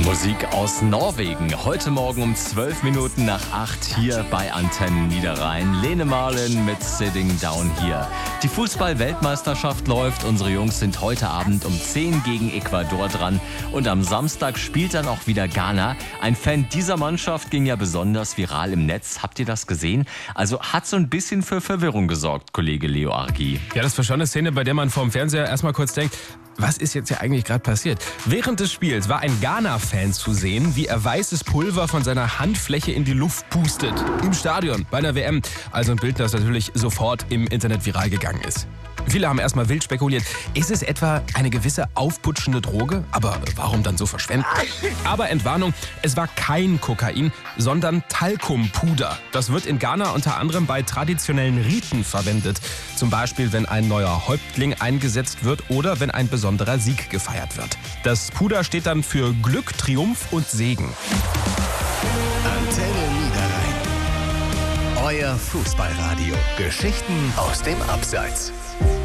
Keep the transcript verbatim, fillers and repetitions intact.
Musik aus Norwegen. Heute Morgen um zwölf Minuten nach acht hier bei Antenne Niederrhein. Lene Marlin mit Sitting Down Here. Die Fußball-Weltmeisterschaft läuft. Unsere Jungs sind heute Abend um zehn gegen Ecuador dran. Und am Samstag spielt dann auch wieder Ghana. Ein Fan dieser Mannschaft ging ja besonders viral im Netz. Habt ihr das gesehen? Also hat so ein bisschen für Verwirrung gesorgt, Kollege Leo Argy. Ja, das war schon eine Szene, bei der man vorm Fernseher erstmal kurz denkt, was ist jetzt hier eigentlich gerade passiert? Während des Spiels war ein Ghana-Fan zu sehen, wie er weißes Pulver von seiner Handfläche in die Luft pustet. Im Stadion, bei einer W M. Also ein Bild, das natürlich sofort im Internet viral gegangen ist. Viele haben erstmal wild spekuliert, ist es etwa eine gewisse aufputschende Droge? Aber warum dann so verschwenden? Aber Entwarnung, es war kein Kokain, sondern Talkumpuder. Das wird in Ghana unter anderem bei traditionellen Riten verwendet. Zum Beispiel, wenn ein neuer Häuptling eingesetzt wird oder wenn ein besonderer Sieg gefeiert wird. Das Puder steht dann für Glück, Triumph und Segen. Antenne Niederrhein. Euer Fußballradio. Geschichten aus dem Abseits.